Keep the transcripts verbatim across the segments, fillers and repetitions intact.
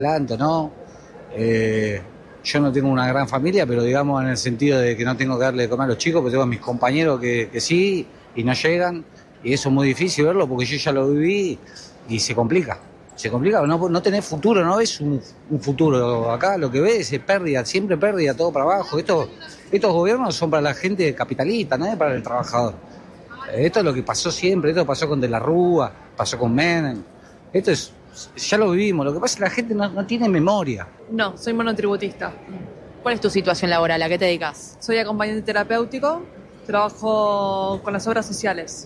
adelanto, ¿no? Eh, yo no tengo una gran familia, pero digamos en el sentido de que no tengo que darle de comer a los chicos, porque tengo a mis compañeros que, que sí y no llegan, y eso es muy difícil verlo porque yo ya lo viví y se complica. Se complica, no, no tenés futuro, no ves un, un futuro. Acá lo que ves es pérdida, siempre pérdida, todo para abajo. Esto, estos gobiernos son para la gente capitalista, no es para el trabajador. Esto es lo que pasó siempre, esto pasó con De la Rúa, pasó con Menem. Esto es, ya lo vivimos, lo que pasa es que la gente no, no tiene memoria. No, soy monotributista. ¿Cuál es tu situación laboral? ¿A qué te dedicas? Soy acompañante terapéutico, trabajo con las obras sociales.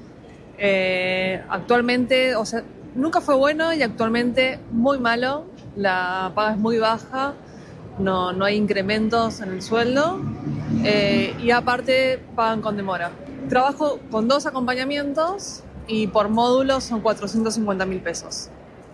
Eh, actualmente, o sea, nunca fue bueno y actualmente muy malo. La paga es muy baja, no, no hay incrementos en el sueldo eh, y aparte pagan con demora. Trabajo con dos acompañamientos y por módulo son cuatrocientos cincuenta mil pesos.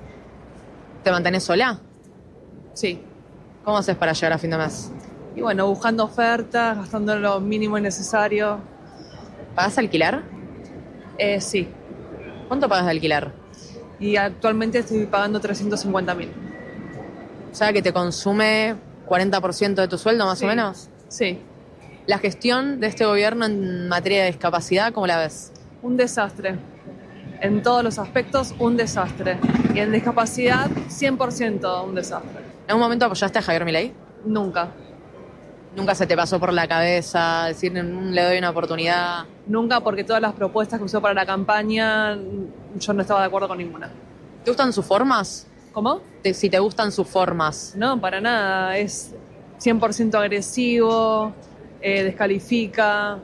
¿Te mantenés sola? Sí. ¿Cómo haces para llegar a fin de mes? Y bueno, buscando ofertas, gastando lo mínimo y necesario. ¿Pagás alquiler? Eh, sí. ¿Cuánto pagas de alquiler? Y actualmente estoy pagando trescientos cincuenta mil. O sea, que te consume cuarenta por ciento de tu sueldo, más Sí. o menos. Sí. La gestión de este gobierno en materia de discapacidad, ¿cómo la ves? Un desastre. En todos los aspectos, un desastre. Y en discapacidad, cien por ciento un desastre. ¿En un momento apoyaste a Javier Milei? Nunca. ¿Nunca se te pasó por la cabeza decir, "Mm, le doy una oportunidad"? Nunca, porque todas las propuestas que usó para la campaña, yo no estaba de acuerdo con ninguna. ¿Te gustan sus formas? ¿Cómo? Te- si te gustan sus formas. No, para nada. Es cien por ciento agresivo, eh, descalifica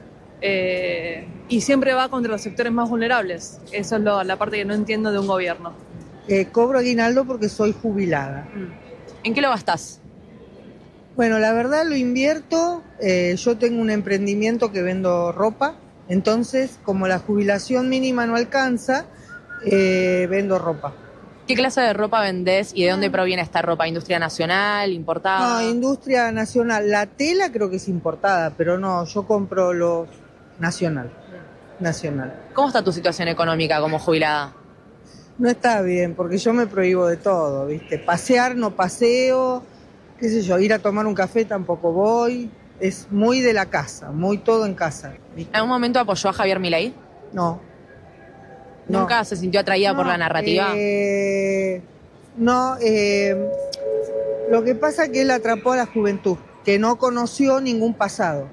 eh, y siempre va contra los sectores más vulnerables. Eso es lo- la parte que no entiendo de un gobierno. Eh, cobro aguinaldo porque soy jubilada. ¿En qué lo gastás? Bueno, la verdad lo invierto. Eh, yo tengo un emprendimiento que vendo ropa. Entonces, como la jubilación mínima no alcanza, eh, vendo ropa. ¿Qué clase de ropa vendés y de dónde proviene esta ropa? ¿Industria nacional, importada? No, industria nacional. La tela creo que es importada, pero no, yo compro los nacional. Nacional. ¿Cómo está tu situación económica como jubilada? No está bien, porque yo me prohíbo de todo, ¿viste? Pasear no paseo, qué sé yo, ir a tomar un café tampoco voy. Es muy de la casa, muy todo en casa, ¿viste? ¿En algún momento apoyó a Javier Milei? No. No. ¿Nunca se sintió atraída por No, la narrativa? eh, no, eh, lo que pasa es que él atrapó a la juventud, que no conoció ningún pasado.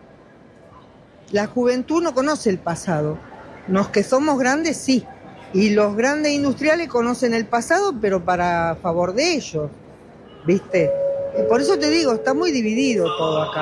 La juventud no conoce el pasado. Los que somos grandes, sí. Y los grandes industriales conocen el pasado, pero para favor de ellos, ¿viste? Eh, Por eso te digo, está muy dividido todo acá.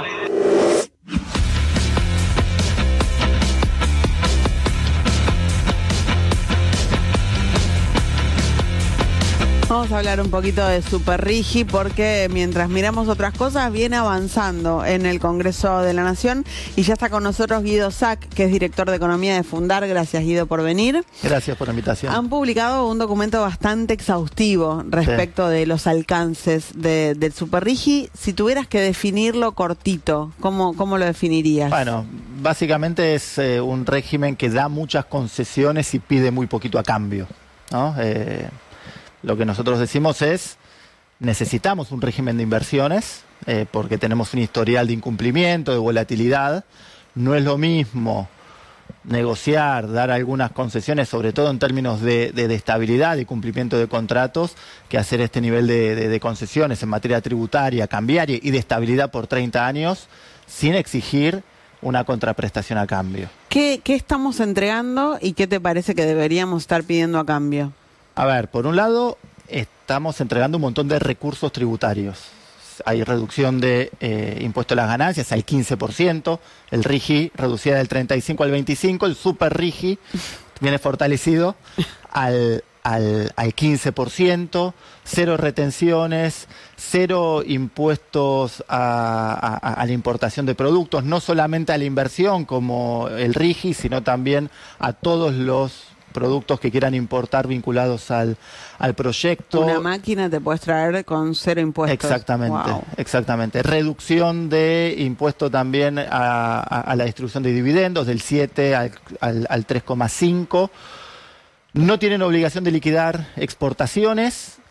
Vamos a hablar un poquito de Superrigi porque mientras miramos otras cosas viene avanzando en el Congreso de la Nación y ya está con nosotros Guido Sack, que es director de Economía de Fundar. Gracias, Guido, por venir. Gracias por la invitación. Han publicado un documento bastante exhaustivo respecto sí. de los alcances de, del Superrigi. Si tuvieras que definirlo cortito, ¿cómo, cómo lo definirías? Bueno, básicamente es eh, un régimen que da muchas concesiones y pide muy poquito a cambio, ¿no? Eh, Lo que nosotros decimos es, necesitamos un régimen de inversiones, eh, porque tenemos un historial de incumplimiento, de volatilidad. No es lo mismo negociar, dar algunas concesiones, sobre todo en términos de, de, de estabilidad y cumplimiento de contratos, que hacer este nivel de, de, de concesiones en materia tributaria, cambiaria y de estabilidad por treinta años, sin exigir una contraprestación a cambio. ¿Qué, qué estamos entregando y qué te parece que deberíamos estar pidiendo a cambio? A ver, por un lado, estamos entregando un montón de recursos tributarios. Hay reducción de eh, impuesto a las ganancias al quince por ciento, el RIGI reducida del treinta y cinco al veinticinco, el Super RIGI viene fortalecido al, al, al quince por ciento, cero retenciones, cero impuestos a, a, a la importación de productos, no solamente a la inversión como el RIGI, sino también a todos los productos que quieran importar vinculados al, al proyecto. Una máquina te puedes traer con cero impuestos. Exactamente, wow. exactamente. Reducción de impuesto también a, a, a la distribución de dividendos del siete al, al, al tres coma cinco. No tienen obligación de liquidar exportaciones, que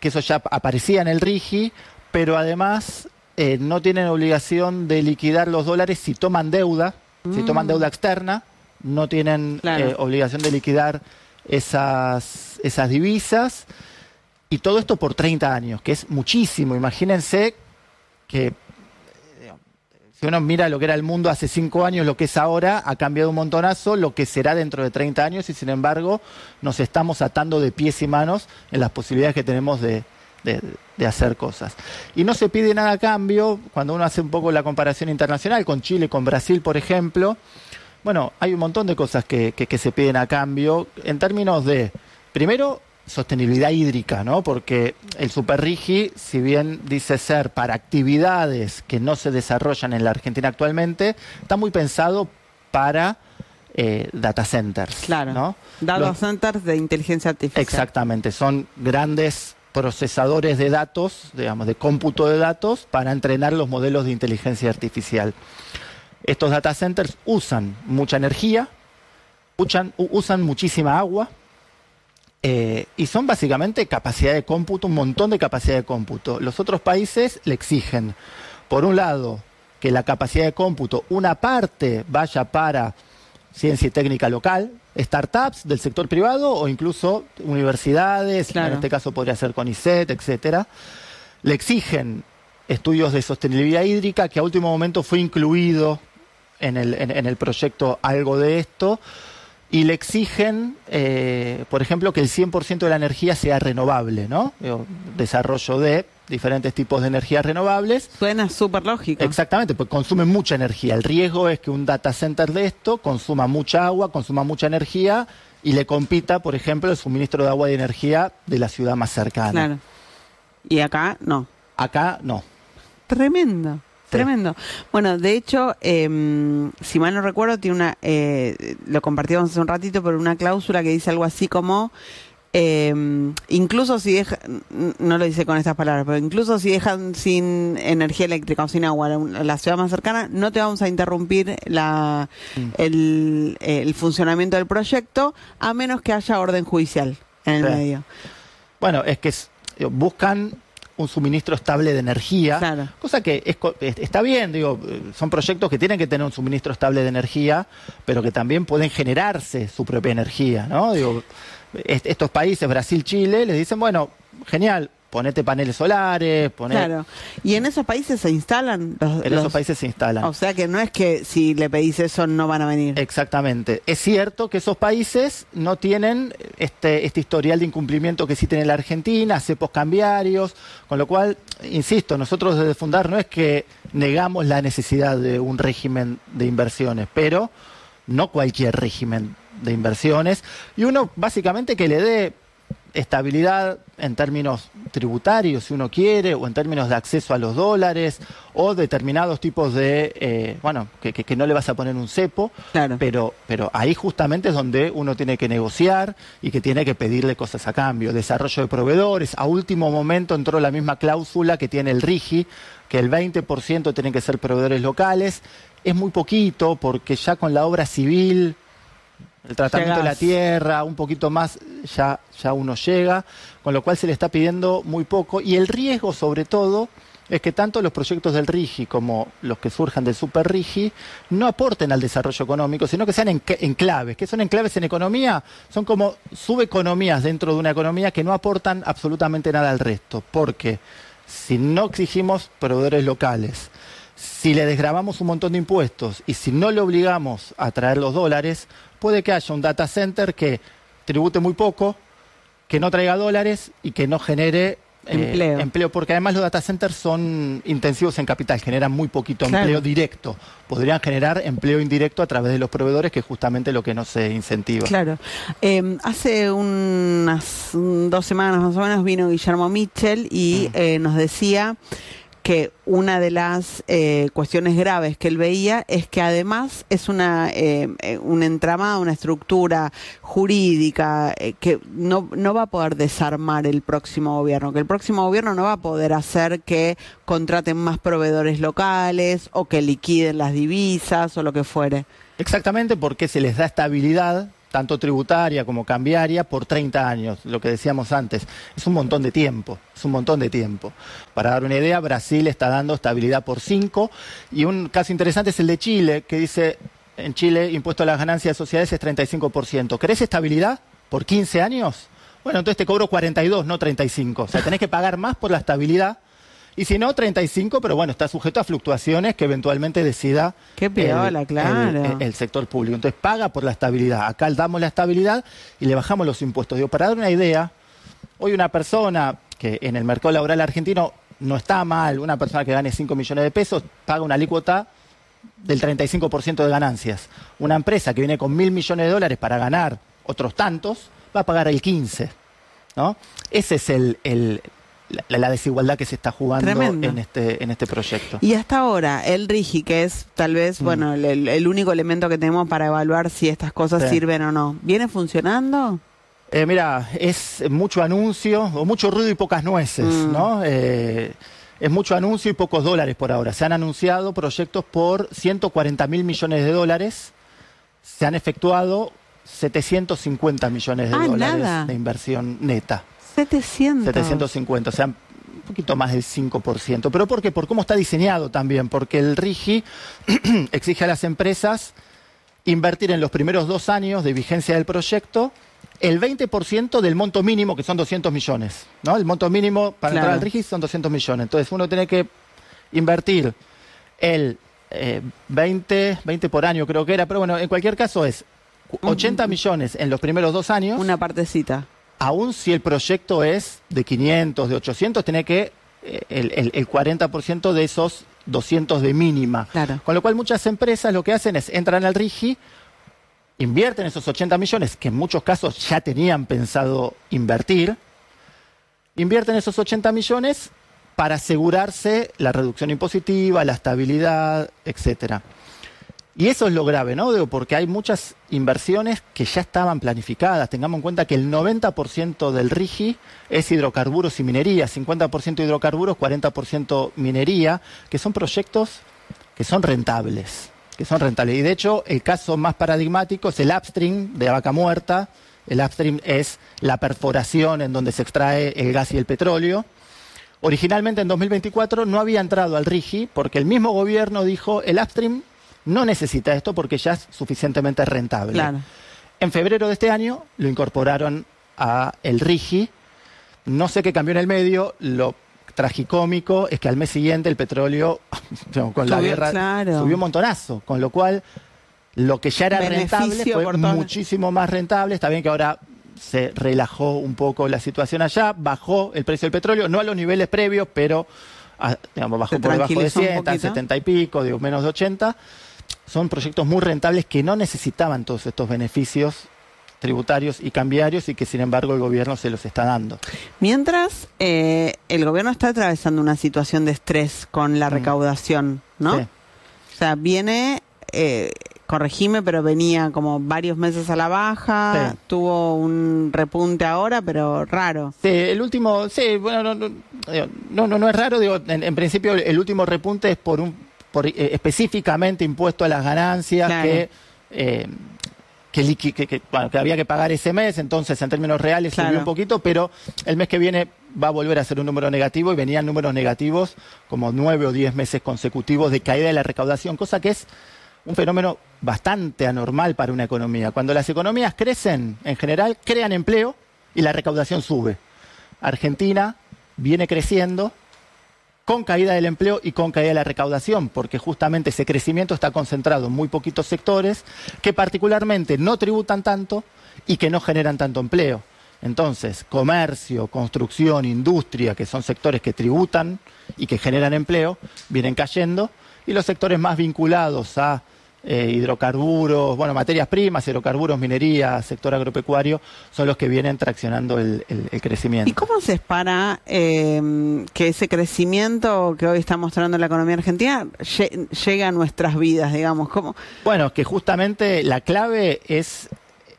que eso ya aparecía en el RIGI, pero además eh, no tienen obligación de liquidar los dólares si toman deuda, mm. si toman deuda externa, no tienen claro. eh, obligación de liquidar esas, esas divisas, y todo esto por treinta años, que es muchísimo. Imagínense que si uno mira lo que era el mundo hace cinco años, lo que es ahora, ha cambiado un montonazo, lo que será dentro de treinta años, y sin embargo nos estamos atando de pies y manos en las posibilidades que tenemos de, de, de hacer cosas. Y no se pide nada a cambio. Cuando uno hace un poco la comparación internacional con Chile, con Brasil, por ejemplo, bueno, hay un montón de cosas que, que, que se piden a cambio en términos de, primero, sostenibilidad hídrica, ¿no? Porque el SuperRIGI, si bien dice ser para actividades que no se desarrollan en la Argentina actualmente, está muy pensado para eh, data centers. Claro, ¿no? Data Los, centers de inteligencia artificial. Exactamente, son grandes procesadores de datos, digamos, de cómputo de datos para entrenar los modelos de inteligencia artificial. Estos data centers usan mucha energía, usan, usan muchísima agua, Eh, y son básicamente capacidad de cómputo, un montón de capacidad de cómputo. Los otros países le exigen, por un lado, que la capacidad de cómputo, una parte vaya para ciencia y técnica local, startups del sector privado o incluso universidades, claro. en este caso podría ser CONICET, etcétera. Le exigen estudios de sostenibilidad hídrica, que a último momento fue incluido en el, en, en el proyecto algo de esto. Y le exigen, eh, por ejemplo, que el cien por ciento de la energía sea renovable, ¿no? Desarrollo de diferentes tipos de energías renovables. Suena súper lógico. Exactamente, pues consumen mucha energía. El riesgo es que un data center de esto consuma mucha agua, consuma mucha energía y le compita, por ejemplo, el suministro de agua y energía de la ciudad más cercana. Claro. Y acá no. Acá no. Tremendo. Tremendo. Bueno, de hecho, eh, si mal no recuerdo, tiene una, eh, lo compartíamos hace un ratito, pero una cláusula que dice algo así como, eh, incluso si dejan, no lo dice con estas palabras, pero incluso si dejan sin energía eléctrica o sin agua la, la ciudad más cercana, no te vamos a interrumpir la, mm. el, el funcionamiento del proyecto, a menos que haya orden judicial en el sí. medio. Bueno, es que es, buscan un suministro estable de energía, claro. cosa que es, está bien, digo, son proyectos que tienen que tener un suministro estable de energía, pero que también pueden generarse su propia energía, ¿no? Digo, est estos países, Brasil, Chile, les dicen, bueno, genial, ponete paneles solares, ponete... Claro, y en esos países se instalan los... En los... esos países se instalan. O sea que no es que si le pedís eso no van a venir. Exactamente. Es cierto que esos países no tienen este, este historial de incumplimiento que sí tiene la Argentina, cepos cambiarios, con lo cual, insisto, nosotros desde Fundar no es que negamos la necesidad de un régimen de inversiones, pero no cualquier régimen de inversiones, y uno básicamente que le dé estabilidad en términos tributarios, si uno quiere, o en términos de acceso a los dólares, o determinados tipos de, eh, bueno, que, que, que no le vas a poner un cepo, claro. pero, pero ahí justamente es donde uno tiene que negociar y que tiene que pedirle cosas a cambio. Desarrollo de proveedores, a último momento entró la misma cláusula que tiene el RIGI, que el veinte por ciento tienen que ser proveedores locales. Es muy poquito, porque ya con la obra civil, el tratamiento Llegás. de la tierra, un poquito más, ya, ya uno llega, con lo cual se le está pidiendo muy poco. Y el riesgo, sobre todo, es que tanto los proyectos del RIGI como los que surjan del SuperRIGI no aporten al desarrollo económico, sino que sean enclaves. ¿Qué son enclaves en economía? Son como subeconomías dentro de una economía que no aportan absolutamente nada al resto. Porque si no exigimos proveedores locales, si le desgravamos un montón de impuestos y si no le obligamos a traer los dólares, puede que haya un data center que tribute muy poco, que no traiga dólares y que no genere eh, empleo. empleo, porque además los data centers son intensivos en capital, generan muy poquito claro. empleo directo. Podrían generar empleo indirecto a través de los proveedores, que es justamente lo que no se incentiva. Claro. Eh, hace unas dos semanas más o menos vino Guillermo Mitchell y mm. eh, nos decía que una de las eh, cuestiones graves que él veía es que además es una eh, un entramado, una estructura jurídica eh, que no, no va a poder desarmar el próximo gobierno, que el próximo gobierno no va a poder hacer que contraten más proveedores locales o que liquiden las divisas o lo que fuere. Exactamente, porque se les da estabilidad tanto tributaria como cambiaria, por treinta años, lo que decíamos antes. Es un montón de tiempo, es un montón de tiempo. Para dar una idea, Brasil está dando estabilidad por cinco, y un caso interesante es el de Chile, que dice, en Chile, impuesto a las ganancias de sociedades es treinta y cinco por ciento. ¿Querés estabilidad por quince años? Bueno, entonces te cobro cuarenta y dos, no treinta y cinco. O sea, tenés que pagar más por la estabilidad. Y si no, treinta y cinco, pero bueno, está sujeto a fluctuaciones que eventualmente decida Qué piola, el, claro. el, el sector público. Entonces paga por la estabilidad. Acá damos la estabilidad y le bajamos los impuestos. Digo, para dar una idea, hoy una persona que en el mercado laboral argentino no está mal, una persona que gane cinco millones de pesos, paga una alícuota del treinta y cinco por ciento de ganancias. Una empresa que viene con mil millones de dólares para ganar otros tantos, va a pagar el quince, ¿no? Ese es el... el La, la desigualdad que se está jugando en este, en este proyecto. Y hasta ahora, el RIGI, que es tal vez, mm. bueno, el, el único elemento que tenemos para evaluar si estas cosas sí. sirven o no, ¿viene funcionando? Eh, mira, es mucho anuncio, o mucho ruido y pocas nueces, mm. ¿no? Eh, es mucho anuncio y pocos dólares por ahora. Se han anunciado proyectos por ciento cuarenta mil millones de dólares, se han efectuado setecientos cincuenta millones de ah, dólares nada. de inversión neta. setecientos. setecientos cincuenta, o sea, un poquito más del cinco por ciento. ¿Pero por qué? Por cómo está diseñado también, porque el RIGI exige a las empresas invertir en los primeros dos años de vigencia del proyecto el veinte por ciento del monto mínimo, que son doscientos millones, ¿no? El monto mínimo para claro. entrar al RIGI son doscientos millones. Entonces uno tiene que invertir el eh, veinte, veinte por año creo que era, pero bueno, en cualquier caso es ochenta millones en los primeros dos años. Una partecita. Aún si el proyecto es de quinientos, de ochocientos, tiene que eh, el, el, el cuarenta por ciento de esos doscientos de mínima. Claro. Con lo cual muchas empresas lo que hacen es entran al RIGI, invierten esos ochenta millones, que en muchos casos ya tenían pensado invertir, invierten esos ochenta millones para asegurarse la reducción impositiva, la estabilidad, etcétera. Y eso es lo grave, ¿no? Digo, porque hay muchas inversiones que ya estaban planificadas. Tengamos en cuenta que el noventa por ciento del RIGI es hidrocarburos y minería, cincuenta por ciento hidrocarburos, cuarenta por ciento minería, que son proyectos que son rentables, que son rentables. Y de hecho, el caso más paradigmático es el upstream de Vaca Muerta. El upstream es la perforación en donde se extrae el gas y el petróleo. Originalmente en dos mil veinticuatro no había entrado al RIGI porque el mismo gobierno dijo el upstream no necesita esto porque ya es suficientemente rentable. Claro. En febrero de este año lo incorporaron a el RIGI. No sé qué cambió en el medio. Lo tragicómico es que al mes siguiente el petróleo, con subió, la guerra, claro. subió un montonazo. Con lo cual, lo que ya era Beneficio rentable fue muchísimo más rentable. Está bien que ahora se relajó un poco la situación allá. Bajó el precio del petróleo, no a los niveles previos, pero a, digamos, bajó por debajo de cien, está en setenta y pico, digo, menos de ochenta. Son proyectos muy rentables que no necesitaban todos estos beneficios tributarios y cambiarios y que sin embargo el gobierno se los está dando. Mientras eh, el gobierno está atravesando una situación de estrés con la recaudación, ¿no? Sí. O sea, viene, eh, corregime, pero venía como varios meses a la baja, sí. tuvo un repunte ahora, pero raro. Sí, el último, sí, bueno, no, no, no, no, no es raro, digo, en, en principio el último repunte es por un Por, eh, específicamente impuesto a las ganancias claro. que, eh, que, que, que, bueno, que había que pagar ese mes, entonces en términos reales claro. subió un poquito, pero el mes que viene va a volver a ser un número negativo y venían números negativos como nueve o diez meses consecutivos de caída de la recaudación, cosa que es un fenómeno bastante anormal para una economía. Cuando las economías crecen, en general, crean empleo y la recaudación sube. Argentina viene creciendo con caída del empleo y con caída de la recaudación, porque justamente ese crecimiento está concentrado en muy poquitos sectores que particularmente no tributan tanto y que no generan tanto empleo. Entonces, comercio, construcción, industria, que son sectores que tributan y que generan empleo, vienen cayendo, y los sectores más vinculados a Eh, hidrocarburos, bueno, materias primas, hidrocarburos, minería, sector agropecuario, son los que vienen traccionando el, el, el crecimiento. ¿Y cómo se espera eh, que ese crecimiento que hoy está mostrando la economía argentina llegue a nuestras vidas, digamos? ¿Cómo? Bueno, que justamente la clave es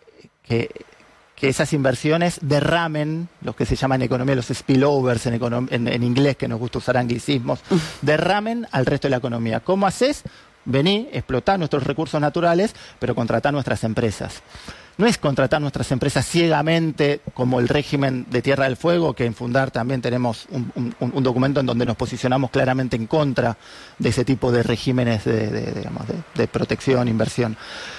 que, que esas inversiones derramen, los que se llaman en economía, los spillovers en, en, en inglés, que nos gusta usar anglicismos, derramen al resto de la economía. ¿Cómo haces? Vení, explotá nuestros recursos naturales, pero contratá nuestras empresas. no es contratar nuestras empresas ciegamente como el régimen de Tierra del Fuego, que en Fundar también tenemos un, un, un documento en donde nos posicionamos claramente en contra de ese tipo de regímenes de, de, de, digamos, de, de protección, inversión.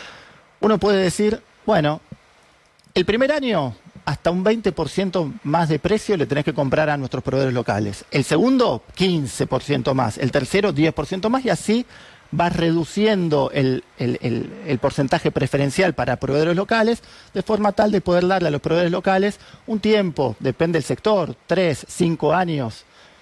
Uno puede decir, bueno, el primer año hasta un veinte por ciento más de precio le tenés que comprar a nuestros proveedores locales. El segundo, quince por ciento más. El tercero, diez por ciento más, y así vas reduciendo el, el, el, el porcentaje preferencial para proveedores locales, de forma tal de poder darle a los proveedores locales un tiempo, depende del sector, tres, cinco años,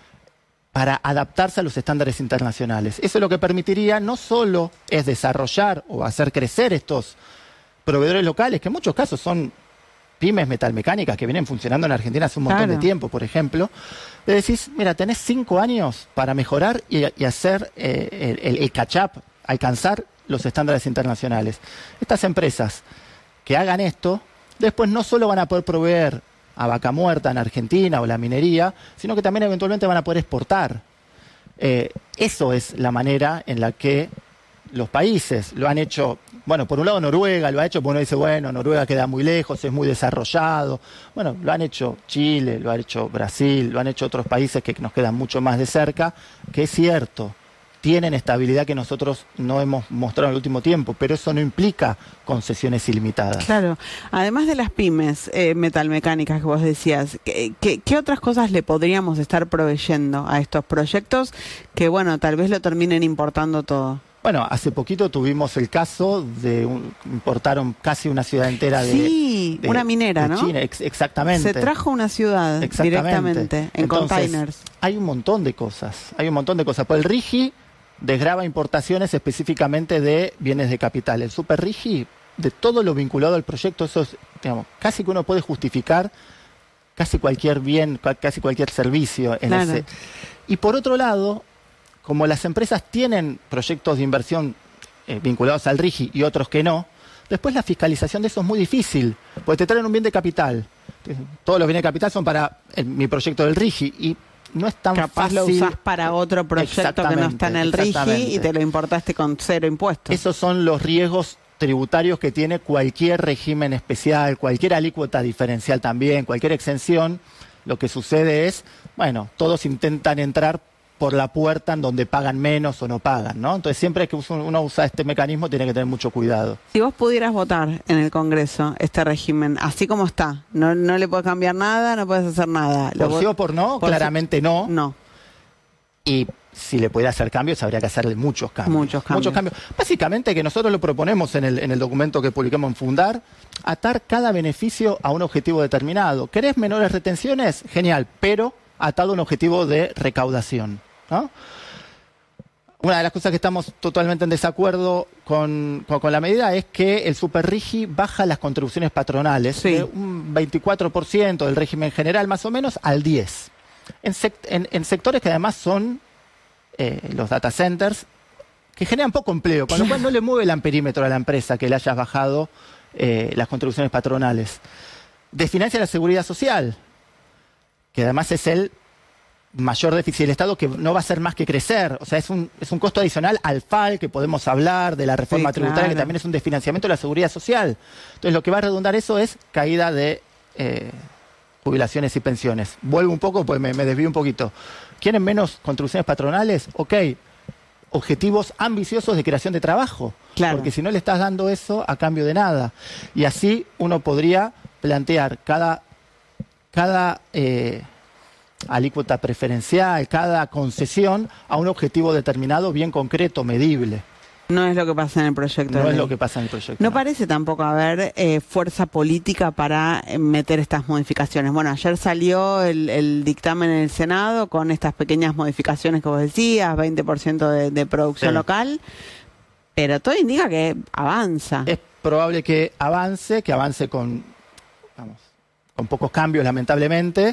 para adaptarse a los estándares internacionales. Eso lo que permitiría no solo es desarrollar o hacer crecer estos proveedores locales, que en muchos casos son pymes metalmecánicas que vienen funcionando en Argentina hace un montón claro. de tiempo, por ejemplo, le decís, mira, tenés cinco años para mejorar y, y hacer eh, el, el catch-up, alcanzar los estándares internacionales. Estas empresas que hagan esto, después no solo van a poder proveer a Vaca Muerta en Argentina o la minería, sino que también eventualmente van a poder exportar. Eh, eso es la manera en la que los países lo han hecho. Bueno, por un lado Noruega lo ha hecho, porque uno dice, bueno, Noruega queda muy lejos, es muy desarrollado. Bueno, lo han hecho Chile, lo ha hecho Brasil, lo han hecho otros países que nos quedan mucho más de cerca, que es cierto, tienen estabilidad que nosotros no hemos mostrado en el último tiempo, pero eso no implica concesiones ilimitadas. Claro. Además de las pymes eh, metalmecánicas que vos decías, ¿qué, qué, ¿qué otras cosas le podríamos estar proveyendo a estos proyectos que, bueno, tal vez lo terminen importando todo? Bueno, hace poquito tuvimos el caso de un, importaron casi una ciudad entera de Sí, de, una minera, de ¿no? China, ex, exactamente. Se trajo una ciudad directamente en Entonces, containers. Hay un montón de cosas, hay un montón de cosas. Por el RIGI desgrava importaciones específicamente de bienes de capital. El Super RIGI, de todo lo vinculado al proyecto, eso es, digamos, casi que uno puede justificar casi cualquier bien, casi cualquier servicio en Claro. ese. Y por otro lado, como las empresas tienen proyectos de inversión eh, vinculados al RIGI y otros que no, después la fiscalización de eso es muy difícil, porque te traen un bien de capital. Todos los bienes de capital son para el, mi proyecto del RIGI y no es tan Capaz fácil. lo usás para otro proyecto que no está en el RIGI y te lo importaste con cero impuestos. Esos son los riesgos tributarios que tiene cualquier régimen especial, cualquier alícuota diferencial también, cualquier exención. Lo que sucede es, bueno, todos intentan entrar por la puerta en donde pagan menos o no pagan, ¿no? Entonces siempre que uno usa este mecanismo tiene que tener mucho cuidado. Si vos pudieras votar en el Congreso este régimen, así como está, no, no le puedes cambiar nada, no puedes hacer nada. ¿Por sí o por no? Por Claramente sí. no. No. Y si le pudiera hacer cambios, habría que hacerle muchos cambios. Muchos cambios. Muchos cambios. Básicamente que nosotros lo proponemos en el, en el documento que publicamos en Fundar, atar cada beneficio a un objetivo determinado. ¿Querés menores retenciones? Genial, pero atado a un objetivo de recaudación, ¿no? Una de las cosas que estamos totalmente en desacuerdo con, con, con la medida es que el Super RIGI baja las contribuciones patronales sí. de un veinticuatro por ciento del régimen general más o menos al diez por ciento. En, sect en, en sectores que además son eh, los data centers, que generan poco empleo, con lo cual no le mueve el amperímetro a la empresa que le hayas bajado eh, las contribuciones patronales. Desfinancia la seguridad social, que además es el mayor déficit del Estado, que no va a hacer más que crecer. O sea, es un, es un costo adicional al F A L, que podemos hablar, de la reforma sí, tributaria, claro. que también es un desfinanciamiento de la seguridad social. Entonces, lo que va a redundar eso es caída de eh, jubilaciones y pensiones. Vuelvo un poco, pues me, me desvío un poquito. ¿Quieren menos contribuciones patronales? Ok. Objetivos ambiciosos de creación de trabajo. Claro. Porque si no le estás dando eso a cambio de nada. Y así uno podría plantear cada... cada eh, alícuota preferencial, cada concesión a un objetivo determinado, bien concreto, medible. No es lo que pasa en el proyecto. No de es ley. lo que pasa en el proyecto. No, no. parece tampoco haber eh, fuerza política para eh, meter estas modificaciones. Bueno, ayer salió el, el dictamen en el Senado con estas pequeñas modificaciones que vos decías, veinte por ciento de, de producción sí. local, pero todo indica que avanza. Es probable que avance, que avance con, vamos, con pocos cambios, lamentablemente.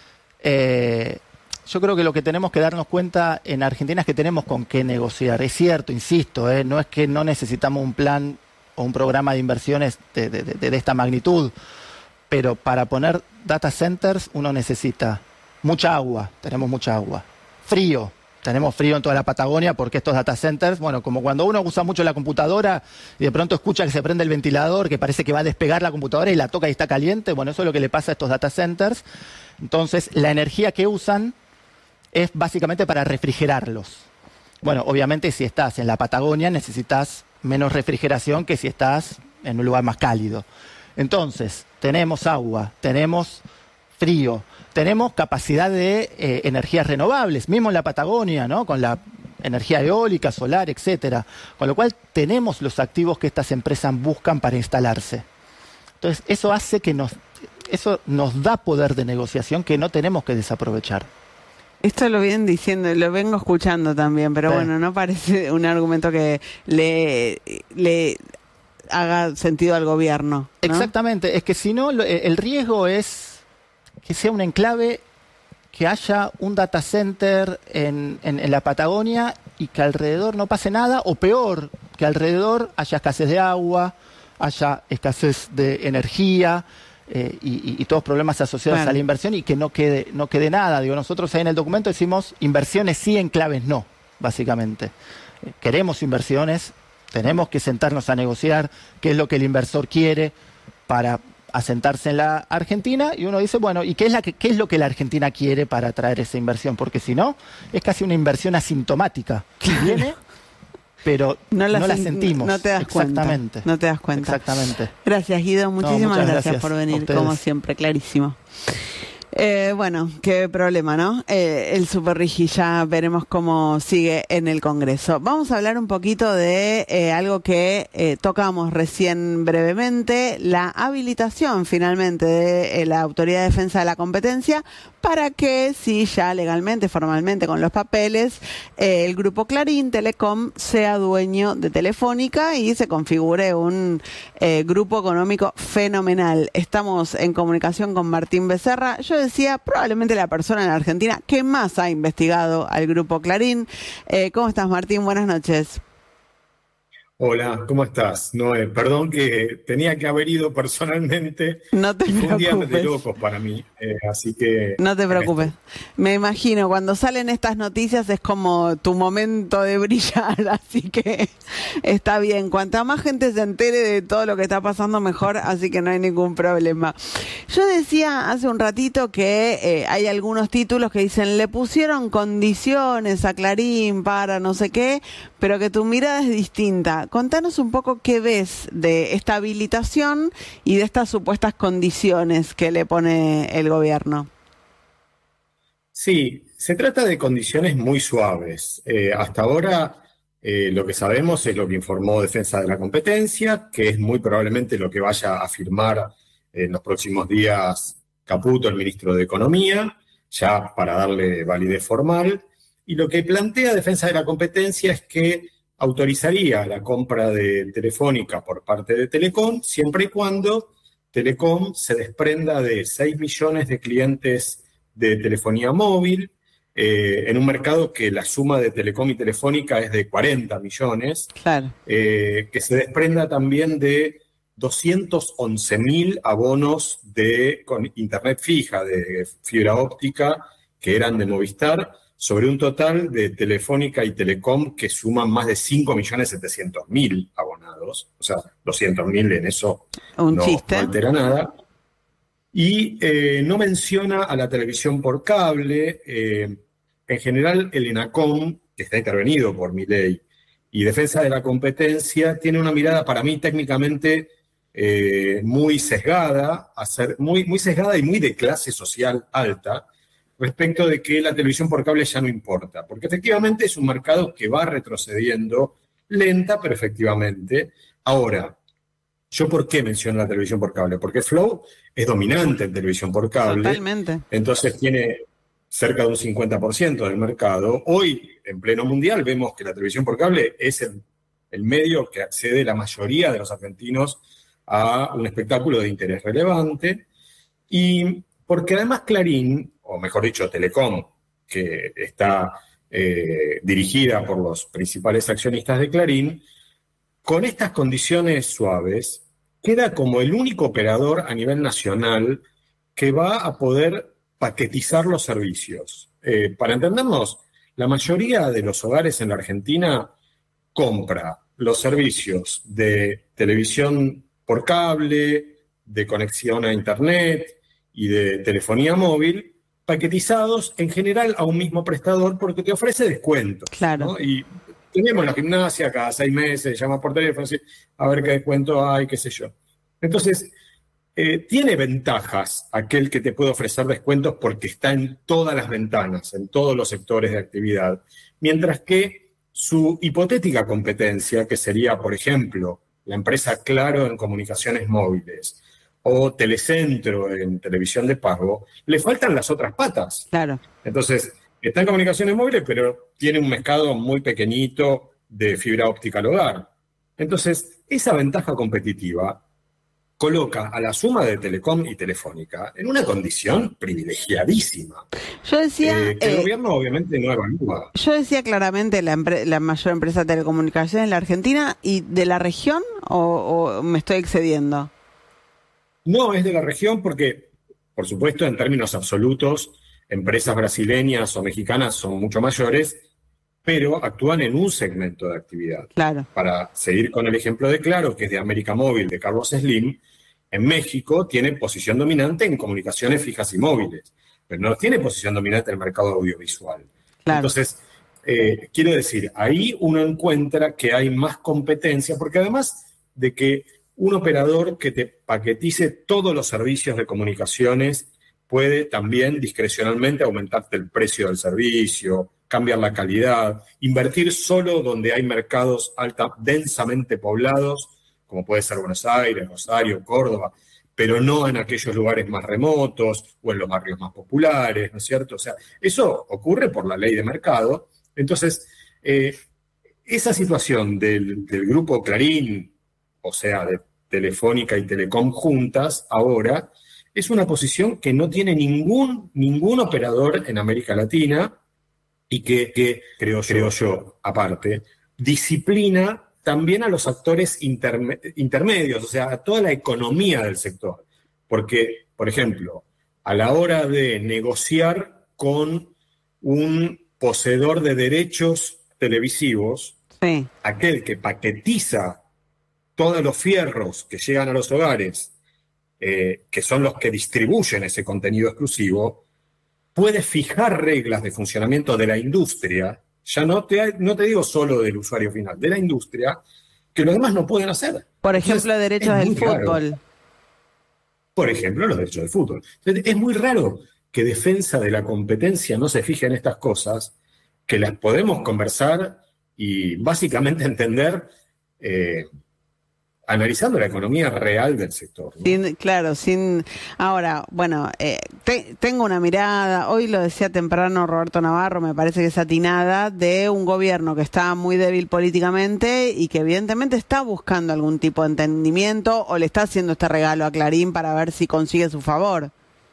Eh, yo creo que lo que tenemos que darnos cuenta en Argentina es que tenemos con qué negociar. Es cierto, insisto, eh, no es que no necesitamos un plan o un programa de inversiones de, de, de, de esta magnitud, pero para poner data centers uno necesita mucha agua, tenemos mucha agua, frío, tenemos frío en toda la Patagonia porque estos data centers, bueno, como cuando uno usa mucho la computadora y de pronto escucha que se prende el ventilador, que parece que va a despegar la computadora y la toca y está caliente, bueno, eso es lo que le pasa a estos data centers. Entonces, la energía que usan es básicamente para refrigerarlos. Bueno, obviamente si estás en la Patagonia necesitas menos refrigeración que si estás en un lugar más cálido. Entonces, tenemos agua, tenemos frío, tenemos capacidad de eh, energías renovables, mismo en la Patagonia, ¿no? Con la energía eólica, solar, etcétera. Con lo cual tenemos los activos que estas empresas buscan para instalarse. Entonces, eso hace que nos, eso nos da poder de negociación que no tenemos que desaprovechar. Esto lo vienen diciendo, lo vengo escuchando también, pero sí. Bueno, no parece un argumento que le, le haga sentido al gobierno, ¿no? Exactamente, es que si no, el riesgo es que sea un enclave, que haya un data center en, en, en la Patagonia y que alrededor no pase nada, o peor, que alrededor haya escasez de agua, haya escasez de energía eh, y, y todos problemas asociados claro. a la inversión y que no quede, no quede nada. Digo, nosotros ahí en el documento decimos inversiones sí, enclaves no, básicamente. Eh, queremos inversiones, tenemos que sentarnos a negociar qué es lo que el inversor quiere para asentarse en la Argentina, y uno dice, bueno, ¿y qué es, la que, qué es lo que la Argentina quiere para atraer esa inversión? Porque si no, es casi una inversión asintomática. Viene, pero no la, no la sentimos. No te das Exactamente. cuenta. No te das cuenta. Exactamente. Gracias, Guido. Muchísimas no, gracias, gracias por venir, como siempre, clarísimo. Eh, bueno, qué problema, ¿no? Eh, el Superrigi, ya veremos cómo sigue en el Congreso. Vamos a hablar un poquito de eh, algo que eh, tocamos recién brevemente, la habilitación finalmente de eh, la Autoridad de Defensa de la Competencia para que, si ya legalmente, formalmente, con los papeles, eh, el Grupo Clarín Telecom sea dueño de Telefónica y se configure un eh, grupo económico fenomenal. Estamos en comunicación con Martín Becerra. Yo decía, probablemente la persona en la Argentina que más ha investigado al Grupo Clarín. Eh, ¿Cómo estás, Martín? Buenas noches. Hola, ¿cómo estás? No, eh, perdón que tenía que haber ido personalmente. No te y fue un día preocupes. de locos para mí, eh, así que... No te preocupes. Me imagino, cuando salen estas noticias es como tu momento de brillar, así que está bien. Cuanta más gente se entere de todo lo que está pasando, mejor, así que no hay ningún problema. Yo decía hace un ratito que eh, hay algunos títulos que dicen, le pusieron condiciones a Clarín para no sé qué, pero que tu mirada es distinta. Contanos un poco qué ves de esta habilitación y de estas supuestas condiciones que le pone el gobierno. Sí, se trata de condiciones muy suaves. Eh, hasta ahora eh, lo que sabemos es lo que informó Defensa de la Competencia, que es muy probablemente lo que vaya a firmar en los próximos días Caputo, el ministro de Economía, ya para darle validez formal. Y lo que plantea Defensa de la Competencia es que autorizaría la compra de Telefónica por parte de Telecom, siempre y cuando Telecom se desprenda de seis millones de clientes de telefonía móvil, eh, en un mercado que la suma de Telecom y Telefónica es de cuarenta millones, claro. eh, que se desprenda también de doscientos once mil abonos de con internet fija, de fibra óptica, que eran de Movistar, sobre un total de Telefónica y Telecom que suman más de cinco millones setecientos mil abonados. O sea, doscientos mil en eso un no, chiste. no altera nada. Y eh, no menciona a la televisión por cable. Eh, en general, el ENACOM, que está intervenido por Milei, y Defensa de la Competencia, tiene una mirada para mí técnicamente eh, muy sesgada, a ser, muy, muy sesgada y muy de clase social alta, respecto de que la televisión por cable ya no importa, porque efectivamente es un mercado que va retrocediendo, lenta, pero efectivamente. Ahora, ¿yo por qué menciono la televisión por cable? Porque Flow es dominante en televisión por cable. Totalmente. Entonces tiene cerca de un cincuenta por ciento del mercado. Hoy, en pleno mundial, vemos que la televisión por cable es el, el medio que accede la mayoría de los argentinos a un espectáculo de interés relevante. Y porque además Clarín, o mejor dicho, Telecom, que está eh, dirigida por los principales accionistas de Clarín, con estas condiciones suaves, queda como el único operador a nivel nacional que va a poder paquetizar los servicios. Eh, para entendernos, La mayoría de los hogares en la Argentina compra los servicios de televisión por cable, de conexión a internet y de telefonía móvil, paquetizados en general a un mismo prestador porque te ofrece descuentos. Claro. ¿no? Y tenemos la gimnasia cada seis meses, llamas por teléfono, a ver qué descuento hay, qué sé yo. Entonces, eh, tiene ventajas aquel que te puede ofrecer descuentos porque está en todas las ventanas, en todos los sectores de actividad, mientras que su hipotética competencia, que sería, por ejemplo, la empresa Claro en comunicaciones móviles o Telecentro en televisión de pago, le faltan las otras patas. Claro. Entonces, está en comunicaciones móviles, pero tiene un mercado muy pequeñito de fibra óptica al hogar. Entonces, esa ventaja competitiva coloca a la suma de Telecom y Telefónica en una condición privilegiadísima. Yo decía... Eh, que el eh, gobierno obviamente no evalúa. Yo decía claramente la, empre- la mayor empresa de telecomunicaciones en la Argentina y de la región, o, o me estoy excediendo. No, es de la región porque, por supuesto, en términos absolutos, empresas brasileñas o mexicanas son mucho mayores, pero actúan en un segmento de actividad. Claro. Para seguir con el ejemplo de Claro, que es de América Móvil, de Carlos Slim, en México tiene posición dominante en comunicaciones fijas y móviles, pero no tiene posición dominante en el mercado audiovisual. Claro. Entonces, eh, quiero decir, ahí uno encuentra que hay más competencia, porque además de que un operador que te paquetice todos los servicios de comunicaciones puede también discrecionalmente aumentarte el precio del servicio, cambiar la calidad, invertir solo donde hay mercados alta, densamente poblados, como puede ser Buenos Aires, Rosario, Córdoba, pero no en aquellos lugares más remotos o en los barrios más populares, ¿no es cierto? O sea, eso ocurre por la ley de mercado. Entonces, eh, esa situación del, del grupo Clarín, o sea, de Telefónica y Telecom juntas, ahora, es una posición que no tiene ningún, ningún operador en América Latina y que, que creo, creo yo, aparte, disciplina también a los actores interme- intermedios, o sea, a toda la economía del sector. Porque, por ejemplo, a la hora de negociar con un poseedor de derechos televisivos, Sí. aquel que paquetiza todos los fierros que llegan a los hogares, eh, que son los que distribuyen ese contenido exclusivo, puede fijar reglas de funcionamiento de la industria, ya no te, no te digo solo del usuario final, de la industria, que los demás no pueden hacer. Por Entonces, ejemplo, derechos es del muy raro. fútbol. Por ejemplo, los derechos del fútbol. Entonces, es muy raro que defensa de la competencia no se fije en estas cosas, que las podemos conversar y básicamente entender eh, analizando la economía real del sector, ¿no? Sin, claro, sin... Ahora, bueno, eh, te- tengo una mirada, hoy lo decía temprano Roberto Navarro, me parece que es atinada, de un gobierno que está muy débil políticamente y que evidentemente está buscando algún tipo de entendimiento o le está haciendo este regalo a Clarín para ver si consigue su favor.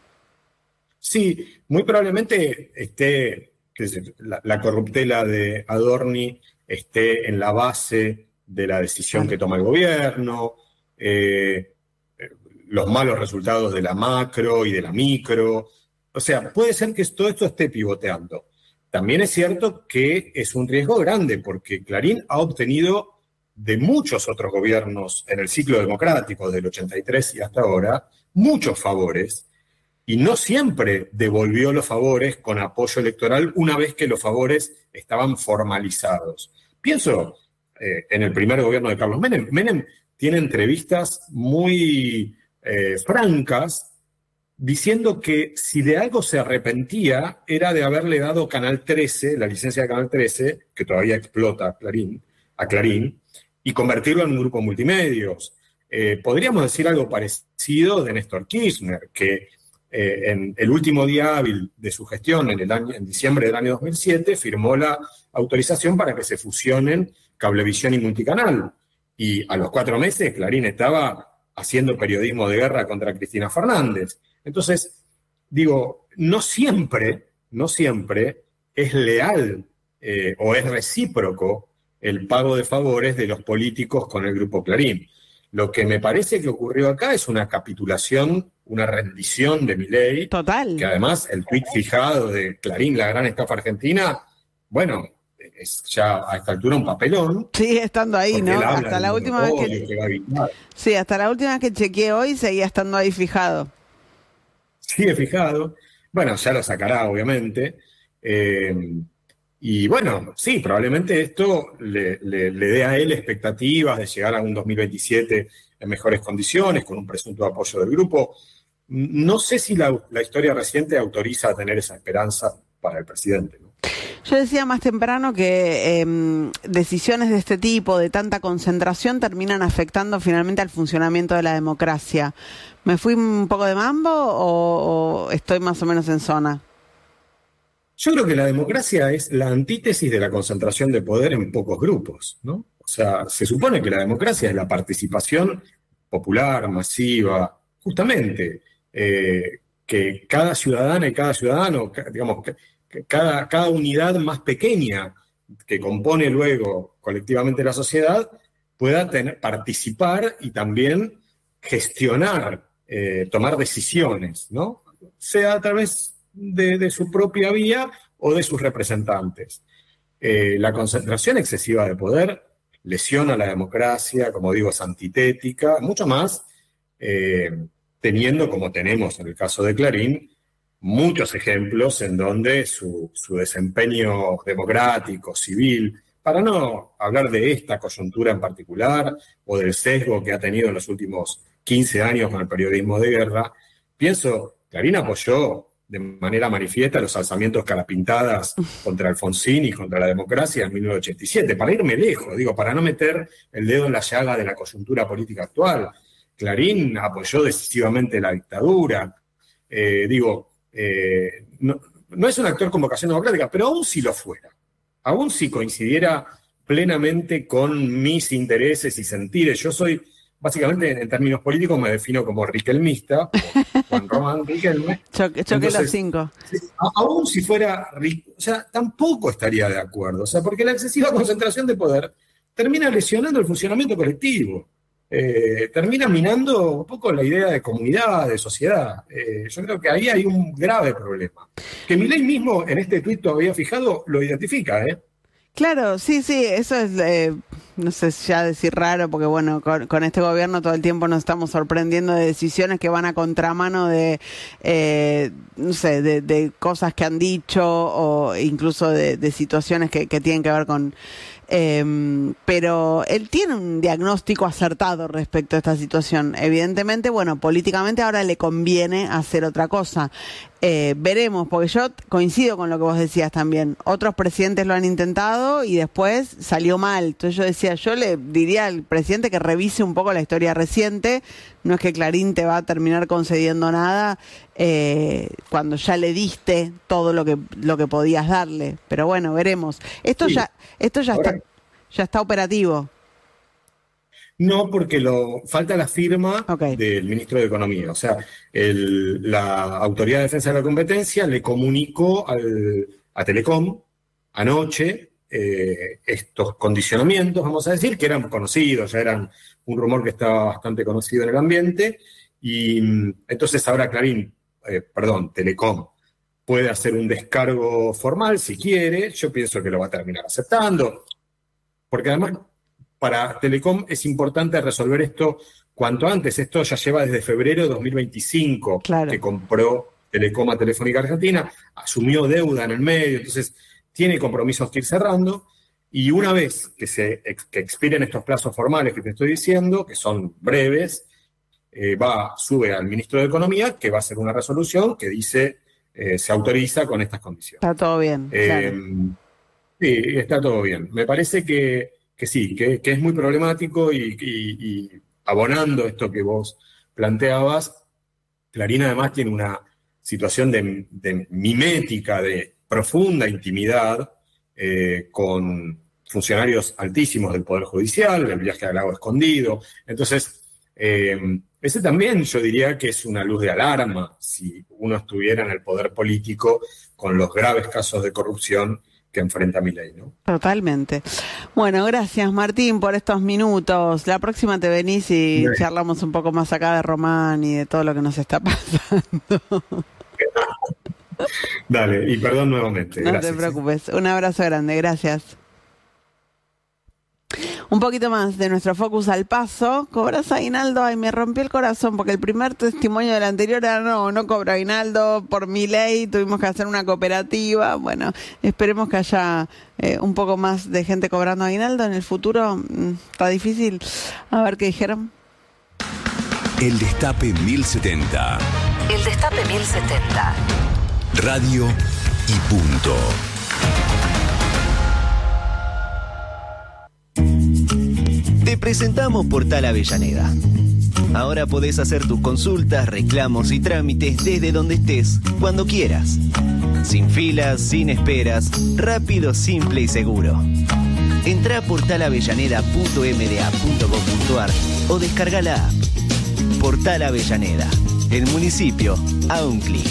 Sí, muy probablemente esté, qué sé yo, la, la corruptela de Adorni esté en la base de la decisión que toma el gobierno, eh, los malos resultados de la macro y de la micro. O sea, puede ser que todo esto esté pivoteando. También es cierto que es un riesgo grande, porque Clarín ha obtenido de muchos otros gobiernos en el ciclo democrático del ochenta y tres y hasta ahora, muchos favores, y no siempre devolvió los favores con apoyo electoral una vez que los favores estaban formalizados. Pienso eh, en el primer gobierno de Carlos Menem. Menem tiene entrevistas muy eh, francas diciendo que si de algo se arrepentía era de haberle dado Canal trece, la licencia de Canal trece, que todavía explota a Clarín, a Clarín, y convertirlo en un grupo multimedios. Eh, podríamos decir algo parecido de Néstor Kirchner, que eh, en el último día hábil de su gestión, en, el año, en diciembre del año dos mil siete, firmó la autorización para que se fusionen Cablevisión y Multicanal. Y a los cuatro meses Clarín estaba haciendo periodismo de guerra contra Cristina Fernández. Entonces, digo, no siempre, no siempre es leal eh, o es recíproco el pago de favores de los políticos con el Grupo Clarín. Lo que me parece que ocurrió acá es una capitulación, una rendición de Milei. Total. Que además el tuit fijado de Clarín, la gran estafa argentina, bueno, es ya a esta altura un papelón. Sigue estando ahí, ¿no? Hasta la última vez que... que sí, hasta la última vez que chequeé hoy seguía estando ahí fijado. Sigue fijado. Bueno, ya lo sacará, obviamente. Eh, y bueno, sí, probablemente esto le, le, le dé a él expectativas de llegar a un dos mil veintisiete en mejores condiciones, con un presunto apoyo del grupo. No sé si la, la historia reciente autoriza a tener esa esperanza para el presidente, ¿no? Yo decía más temprano que eh, decisiones de este tipo, de tanta concentración, terminan afectando finalmente al funcionamiento de la democracia. ¿Me fui un poco de mambo o, o estoy más o menos en zona? Yo creo que la democracia es la antítesis de la concentración de poder en pocos grupos, ¿no? O sea, se supone que la democracia es la participación popular, masiva, justamente, eh, que cada ciudadana y cada ciudadano, digamos, que Cada, cada unidad más pequeña que compone luego colectivamente la sociedad pueda tener, participar y también gestionar, eh, tomar decisiones, ¿no? Sea a través de, de su propia vía o de sus representantes. Eh, la concentración excesiva de poder lesiona la democracia, como digo, es antitética, mucho más eh, teniendo, como tenemos en el caso de Clarín, muchos ejemplos en donde su, su desempeño democrático, civil, para no hablar de esta coyuntura en particular o del sesgo que ha tenido en los últimos quince años con el periodismo de guerra, pienso, Clarín apoyó de manera manifiesta los alzamientos carapintadas contra Alfonsín y contra la democracia en mil novecientos ochenta y siete, para irme lejos, digo, para no meter el dedo en la llaga de la coyuntura política actual. Clarín apoyó decisivamente la dictadura, eh, digo, Eh, no, no es un actor con vocación democrática, pero aún si lo fuera, aún si coincidiera plenamente con mis intereses y sentires, yo soy, básicamente en términos políticos me defino como riquelmista, como Juan Román Riquelme. Choque, choque Entonces, los cinco. Aún si fuera, o sea, tampoco estaría de acuerdo, o sea, porque la excesiva concentración de poder termina lesionando el funcionamiento colectivo. Eh, termina minando un poco la idea de comunidad, de sociedad. Eh, yo creo que ahí hay un grave problema. Que Milei mismo en este tuit todavía fijado lo identifica, ¿eh? Claro, sí, sí, eso es, eh, no sé si ya decir raro, porque bueno, con, con este gobierno todo el tiempo nos estamos sorprendiendo de decisiones que van a contramano de, eh, no sé, de, de cosas que han dicho o incluso de, de situaciones que, que tienen que ver con... Eh, pero él tiene un diagnóstico acertado respecto a esta situación. Evidentemente, bueno, políticamente ahora le conviene hacer otra cosa. Eh, veremos, porque yo coincido con lo que vos decías también. Otros presidentes lo han intentado y después salió mal. Entonces yo decía, yo le diría al presidente que revise un poco la historia reciente. No es que Clarín te va a terminar concediendo nada eh, cuando ya le diste todo lo que lo que podías darle. Pero bueno, veremos. Esto sí. ya esto ya Ahora, está ya está operativo. No, porque lo, falta la firma okay. del ministro de Economía. O sea, el, la Autoridad de Defensa de la Competencia le comunicó al, a Telecom anoche eh, estos condicionamientos, vamos a decir, que eran conocidos, ya eran un rumor que estaba bastante conocido en el ambiente, y entonces ahora Clarín, eh, perdón, Telecom, puede hacer un descargo formal si quiere. Yo pienso que lo va a terminar aceptando, porque además para Telecom es importante resolver esto cuanto antes. Esto ya lleva desde febrero de dos mil veinticinco, claro, que compró Telecom a Telefónica Argentina, asumió deuda en el medio, entonces tiene compromisos que ir cerrando, y una vez que, se, que expiren estos plazos formales que te estoy diciendo, que son breves, eh, va, sube al ministro de Economía, que va a hacer una resolución que dice, eh, se autoriza con estas condiciones. Está todo bien. Eh, claro. Sí, está todo bien. Me parece que que sí, que, que es muy problemático y, y, y abonando esto que vos planteabas, Clarín además tiene una situación de, de mimética, de profunda intimidad eh, con funcionarios altísimos del Poder Judicial, el viaje al lago escondido. Entonces, eh, ese también yo diría que es una luz de alarma si uno estuviera en el poder político con los graves casos de corrupción que enfrenta Milei, ¿no? Totalmente. Bueno, gracias Martín por estos minutos. La próxima te venís y sí. charlamos un poco más acá de Román y de todo lo que nos está pasando. Dale, y perdón nuevamente. No Gracias. te preocupes. Un abrazo grande, gracias. Un poquito más de nuestro Focus al paso. ¿Cobras aguinaldo? Ay, me rompió el corazón porque el primer testimonio del anterior era no, no cobro aguinaldo por mi ley, tuvimos que hacer una cooperativa. Bueno, esperemos que haya eh, un poco más de gente cobrando aguinaldo en el futuro. Mm, está difícil. A ver qué dijeron. El Destape mil setenta. El Destape mil setenta. Radio y punto. Te presentamos Portal Avellaneda. Ahora podés hacer tus consultas, reclamos y trámites desde donde estés, cuando quieras. Sin filas, sin esperas, rápido, simple y seguro. Entrá a portal avellaneda punto m d a punto gov punto a r o descarga la app. Portal Avellaneda, el municipio a un clic.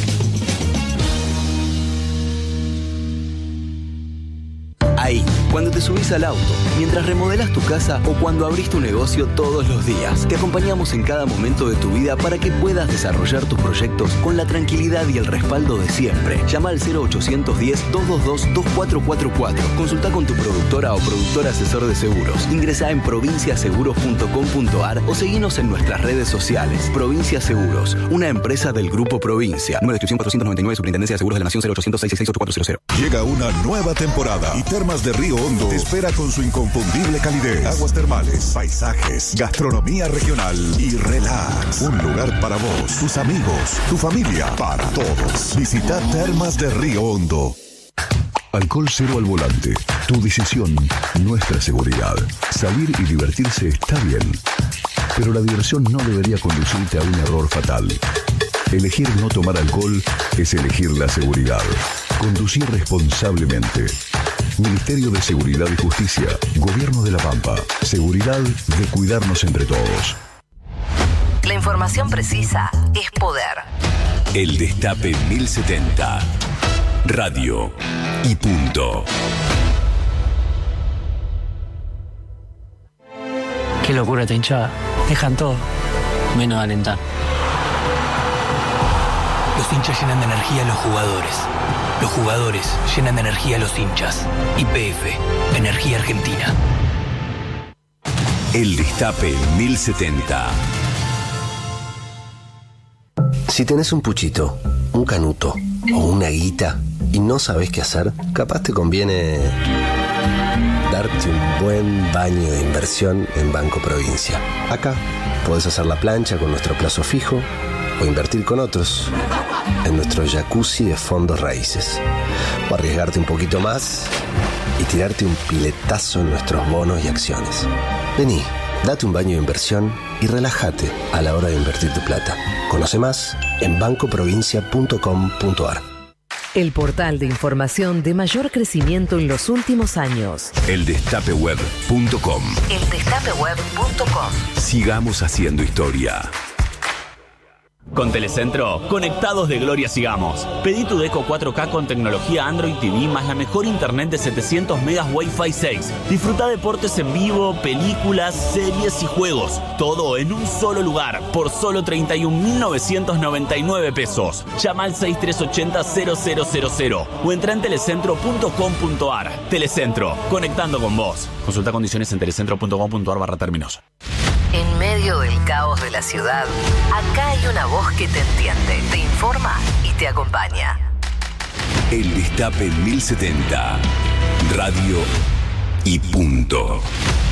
Ahí, cuando te subís al auto, mientras remodelas tu casa o cuando abrís tu negocio todos los días. Te acompañamos en cada momento de tu vida para que puedas desarrollar tus proyectos con la tranquilidad y el respaldo de siempre. Llama al cero ochocientos diez, doscientos veintidós, veinticuatro cuarenta y cuatro. Consulta con tu productora o productor asesor de seguros. Ingresá en provincia seguros punto com punto a r o seguinos en nuestras redes sociales. Provincia Seguros, una empresa del Grupo Provincia. Número de inscripción cuatrocientos noventa y nueve, Superintendencia de Seguros de la Nación, cero ochocientos seiscientos sesenta y seis, ocho cuatro cero cero. Llega una nueva temporada y Termas de Río Hondo te espera con su inconfundible calidez, aguas termales, paisajes, gastronomía regional y relax. Un lugar para vos, tus amigos, tu familia, para todos. Visita Termas de Río Hondo. Alcohol cero al volante. Tu decisión, nuestra seguridad. Salir y divertirse está bien, pero la diversión no debería conducirte a un error fatal. Elegir no tomar alcohol es elegir la seguridad. Conducir responsablemente. Ministerio de Seguridad y Justicia. Gobierno de La Pampa. Seguridad de cuidarnos entre todos. La información precisa es poder. El Destape mil setenta. Radio y punto. Qué locura esta hinchada. Dejan todo, menos alentar. Los hinchas llenan de energía a los jugadores. Los jugadores llenan de energía a los hinchas. Y P F, Energía Argentina. El Destape mil setenta. Si tenés un puchito, un canuto o una guita y no sabés qué hacer, capaz te conviene darte un buen baño de inversión en Banco Provincia. Acá podés hacer la plancha con nuestro plazo fijo o invertir con otros en nuestro jacuzzi de fondos raíces. O arriesgarte un poquito más y tirarte un piletazo en nuestros bonos y acciones. Vení, date un baño de inversión y relájate a la hora de invertir tu plata. Conoce más en banco provincia punto com punto a r. El portal de información de mayor crecimiento en los últimos años. el destape web punto com. el destape web punto com. Sigamos haciendo historia. Con Telecentro, conectados de gloria sigamos. Pedí tu Deco cuatro K con tecnología Android T V más la mejor internet de setecientos megas Wi-Fi seis. Disfruta deportes en vivo, películas, series y juegos. Todo en un solo lugar, por solo treinta y un mil novecientos noventa y nueve pesos. Llama al seis tres ocho cero, cero cero cero cero o entra en telecentro punto com punto a r. Telecentro, conectando con vos. Consulta condiciones en telecentro punto com punto a r barra términos. En medio del caos de la ciudad, acá hay una voz que te entiende, te informa y te acompaña. El Destape mil setenta. Radio y punto.